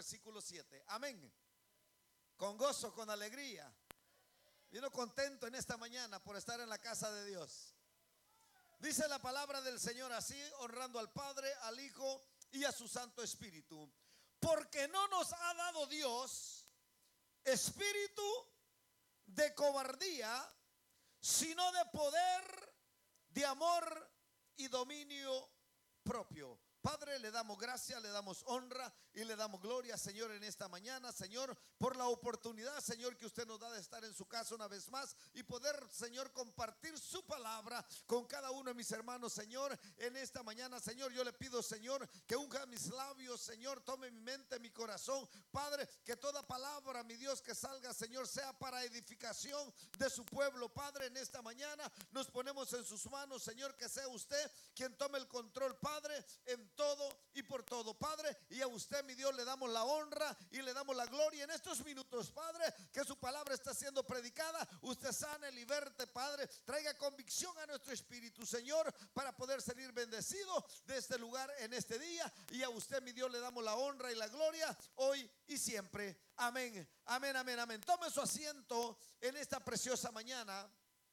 versículo 7. Amén. Con gozo, con alegría. Vino contento en esta mañana por estar en la casa de Dios. Dice la palabra del Señor así, honrando al Padre, al Hijo y a su Santo Espíritu. Porque no nos ha dado Dios espíritu de cobardía, sino de poder, de amor y dominio propio. Padre, le damos gracia, le damos honra y le damos gloria, Señor, en esta mañana, Señor, por la oportunidad, Señor, que usted nos da de estar en su casa una vez más y poder, Señor, compartir su palabra con cada uno de mis hermanos, Señor, en esta mañana, Señor. Yo le pido, Señor, que unja mis labios, Señor, tome mi mente, mi corazón, Padre, que toda palabra, mi Dios, que salga, Señor, sea para edificación de su pueblo. Padre, en esta mañana nos ponemos en sus manos, Señor, que sea usted quien tome el control, Padre, en todo y por todo, Padre, y a usted, mi Dios, le damos la honra y le damos la gloria en estos minutos, Padre, que su palabra está siendo predicada. Usted sane, liberte, Padre, traiga convicción a nuestro espíritu, Señor, para poder salir bendecido de este lugar en este día, y a usted, mi Dios, le damos la honra y la gloria hoy y siempre. Amén, amén, amén, amén. Tome su asiento en esta preciosa mañana.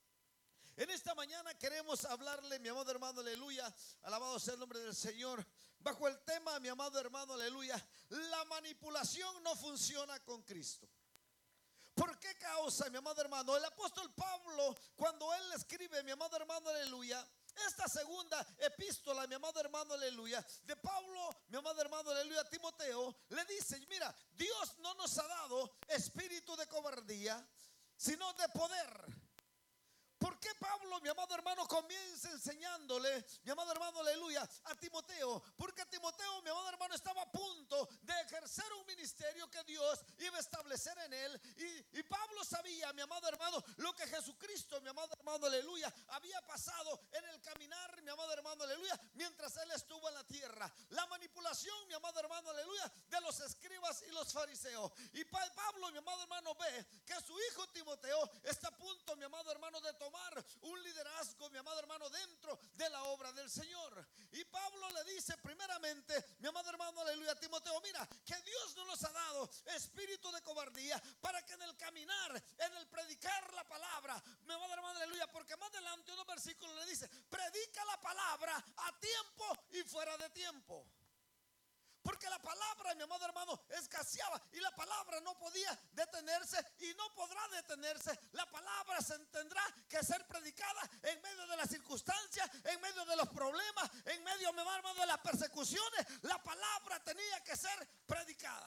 En esta mañana queremos hablarle, mi amado hermano, aleluya, alabado sea el nombre del Señor, bajo el tema, mi amado hermano, aleluya, la manipulación no funciona con Cristo. ¿Por qué causa, mi amado hermano? El apóstol Pablo, cuando él escribe, mi amado hermano, aleluya, esta segunda epístola, mi amado hermano, aleluya, de Pablo, mi amado hermano, aleluya, a Timoteo, le dice, mira, Dios no nos ha dado espíritu de cobardía, sino de poder. ¿Por qué Pablo, mi amado hermano, comienza enseñándole, mi amado hermano, aleluya, a Timoteo? Porque Timoteo, mi amado hermano, estaba a punto de ejercer un ministerio que Dios iba a establecer en él. Y Pablo sabía, mi amado hermano, lo que Jesucristo, mi amado hermano, aleluya, había pasado en el caminar, mi amado hermano, aleluya, mientras él estuvo en la tierra. La manipulación, mi amado hermano, aleluya, de los escribas y los fariseos. Y Pablo, mi amado hermano, ve que su hijo Timoteo está a punto, mi amado hermano, de tomar un liderazgo, mi amado hermano, dentro de la obra del Señor. Y Pablo le dice primeramente, mi amado hermano, aleluya, a Timoteo, mira, que Dios no nos ha dado espíritu de cobardía, para que en el caminar, en el predicar la palabra, mi amado hermano, aleluya, porque más adelante unos versículos le dice, predica la palabra a tiempo y fuera de tiempo. Porque la palabra, mi amado hermano, escaseaba y la palabra no podía detenerse y no podrá detenerse. La palabra se tendrá que ser predicada en medio de las circunstancias, en medio de los problemas, en medio, mi amado hermano, de las persecuciones. La palabra tenía que ser predicada.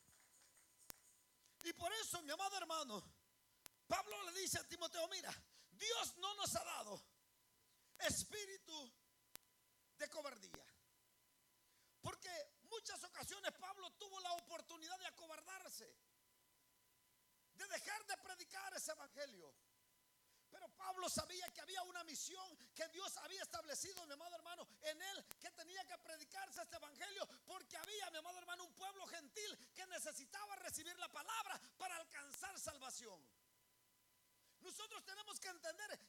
Y por eso, mi amado hermano, Pablo le dice a Timoteo, mira, Dios no nos ha dado espíritu de cobardía. Porque muchas ocasiones Pablo tuvo la oportunidad de acobardarse, de dejar de predicar ese evangelio. Pero Pablo sabía que había una misión que Dios había establecido, mi amado hermano, en él, que tenía que predicarse este evangelio, porque había, mi amado hermano, un pueblo gentil que necesitaba recibir la palabra para alcanzar salvación. Nosotros tenemos que entender